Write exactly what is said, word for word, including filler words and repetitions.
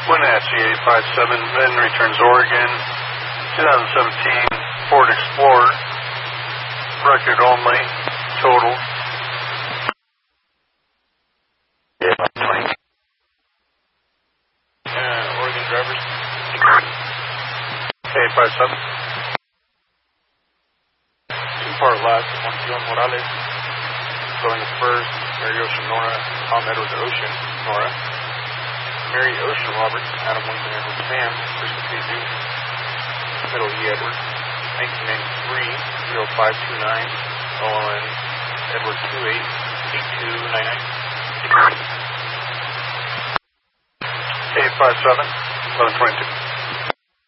Wenatchee eight five seven, then returns Oregon, twenty seventeen Ford Explorer, record only, total. Uh, Oregon drivers. eight five seven. Two-part last, Juan Dion Morales. Going to first, Mary Ocean Nora, Tom Edward Ocean Nora. Mary Ocean Robert, Adam Lincoln Edward Sam, Christian P. Duke, Middle E. Edward, nineteen ninety-three, zero five two nine, O L N, Edward two eight eight two nine nine. eight five seven, eleven twenty-two.